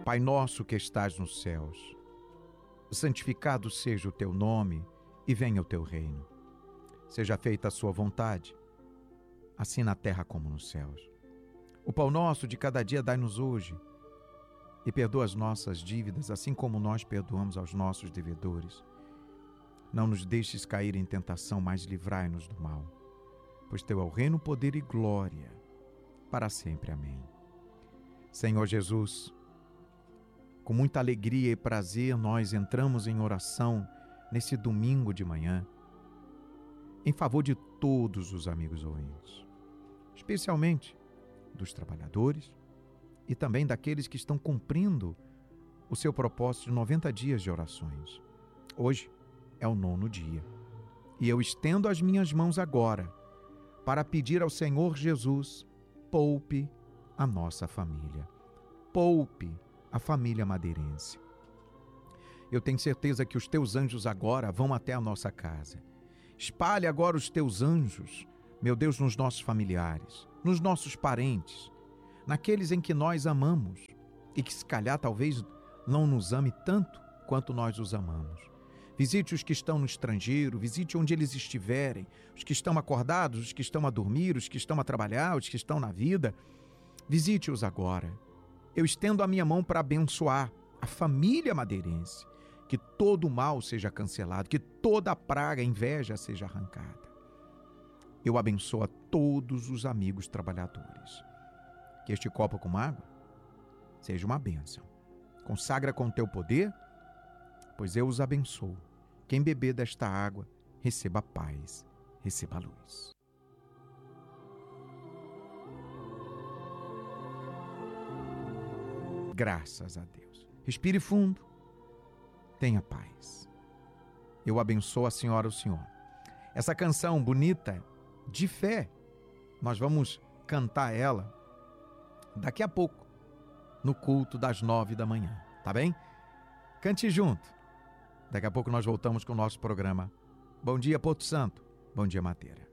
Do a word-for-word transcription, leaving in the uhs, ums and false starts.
Pai nosso que estás nos céus, santificado seja o teu nome e venha o teu reino. Seja feita a sua vontade, assim na terra como nos céus. O pão nosso de cada dia dai-nos hoje, e perdoa as nossas dívidas, assim como nós perdoamos aos nossos devedores. Não nos deixes cair em tentação, mas livrai-nos do mal. Pois teu é o reino, poder e glória, para sempre. Amém. Senhor Jesus, com muita alegria e prazer, nós entramos em oração nesse domingo de manhã, em favor de todos os amigos ouvintes, especialmente dos trabalhadores e também daqueles que estão cumprindo o seu propósito de noventa dias de orações. Hoje é o nono dia e eu estendo as minhas mãos agora para pedir ao Senhor Jesus: poupe a nossa família, poupe a família madeirense. Eu tenho certeza que os teus anjos agora vão até a nossa casa. Espalhe agora os teus anjos, meu Deus, nos nossos familiares, nos nossos parentes, naqueles em que nós amamos e que se calhar talvez não nos ame tanto quanto nós os amamos. Visite os que estão no estrangeiro, visite onde eles estiverem, os que estão acordados, os que estão a dormir, os que estão a trabalhar, os que estão na vida. Visite-os agora. Eu estendo a minha mão para abençoar a família madeirense, que todo o mal seja cancelado, que toda a praga, a inveja seja arrancada. Eu abençoo a todos os amigos trabalhadores. Que este copo com água seja uma bênção. Consagra com teu poder, pois eu os abençoo. Quem beber desta água, receba paz, receba luz. Graças a Deus. Respire fundo. Tenha paz. Eu abençoo a senhora, o senhor. Essa canção bonita, de fé, nós vamos cantar ela daqui a pouco, no culto das nove da manhã, tá bem? Cante junto. Daqui a pouco nós voltamos com o nosso programa. Bom dia, Porto Santo. Bom dia, Mateira.